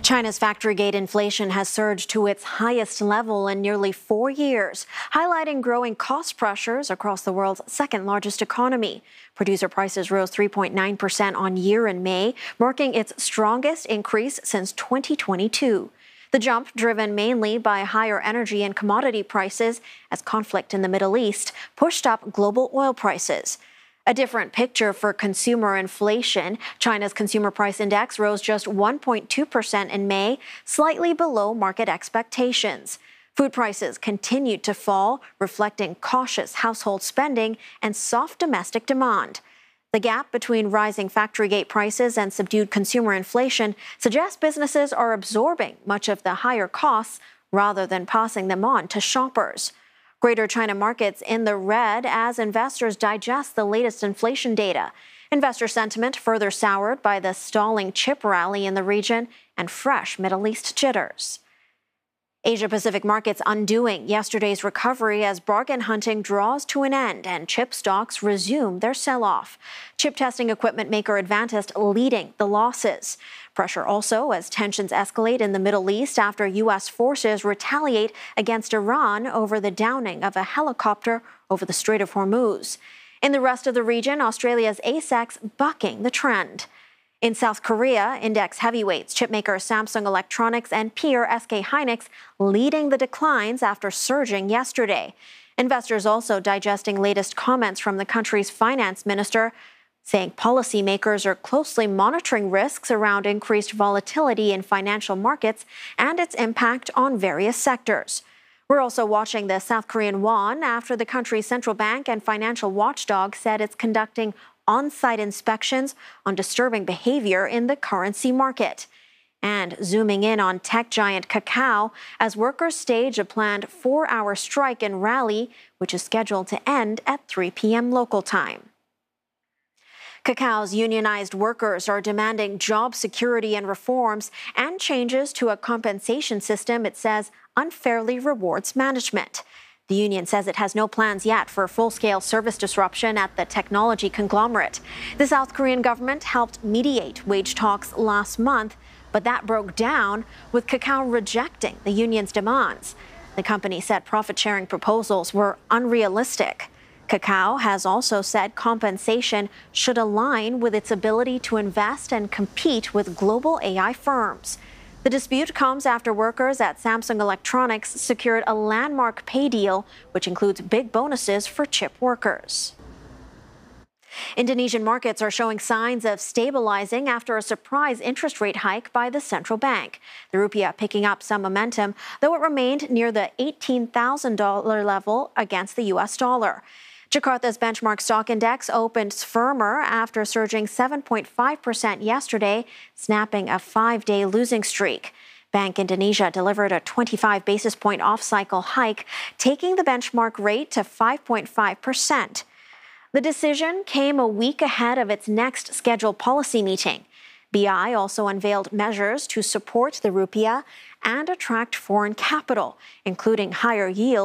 China's factory gate inflation has surged to its highest level in nearly 4 years, highlighting growing cost pressures across the world's second largest economy. Producer prices rose 3.9% on year in May, marking its strongest increase since 2022. The jump driven mainly by higher energy and commodity prices as conflict in the Middle East pushed up global oil prices. A different picture for consumer inflation. China's consumer price index rose just 1.2% in May, slightly below market expectations. Food prices continued to fall, reflecting cautious household spending and soft domestic demand. The gap between rising factory gate prices and subdued consumer inflation suggests businesses are absorbing much of the higher costs rather than passing them on to shoppers. Greater China markets in the red as investors digest the latest inflation data. Investor sentiment further soured by the stalling chip rally in the region and fresh Middle East jitters. Asia-Pacific markets undoing yesterday's recovery as bargain hunting draws to an end and chip stocks resume their sell-off. Chip testing equipment maker Advantest leading the losses. Pressure also as tensions escalate in the Middle East after U.S. forces retaliate against Iran over the downing of a helicopter over the Strait of Hormuz. In the rest of the region, Australia's ASX bucking the trend. In South Korea, index heavyweights, chipmaker Samsung Electronics and peer SK Hynix leading the declines after surging yesterday. Investors also digesting latest comments from the country's finance minister, saying policymakers are closely monitoring risks around increased volatility in financial markets and its impact on various sectors. We're also watching the South Korean won after the country's central bank and financial watchdog said it's conducting on-site inspections on disturbing behavior in the currency market. And zooming in on tech giant Kakao as workers stage a planned 4-hour strike and rally, which is scheduled to end at 3 p.m. local time. Kakao's unionized workers are demanding job security and reforms and changes to a compensation system it says unfairly rewards management. The union says it has no plans yet for full-scale service disruption at the technology conglomerate. The South Korean government helped mediate wage talks last month, but that broke down with Kakao rejecting the union's demands. The company said profit-sharing proposals were unrealistic. Kakao has also said compensation should align with its ability to invest and compete with global AI firms. The dispute comes after workers at Samsung Electronics secured a landmark pay deal, which includes big bonuses for chip workers. Indonesian markets are showing signs of stabilizing after a surprise interest rate hike by the central bank. The rupiah picking up some momentum, though it remained near the $18,000 level against the U.S. dollar. Jakarta's benchmark stock index opened firmer after surging 7.5% yesterday, snapping a 5-day losing streak. Bank Indonesia delivered a 25 basis point off-cycle hike, taking the benchmark rate to 5.5%. The decision came a week ahead of its next scheduled policy meeting. BI also unveiled measures to support the rupiah and attract foreign capital, including higher yields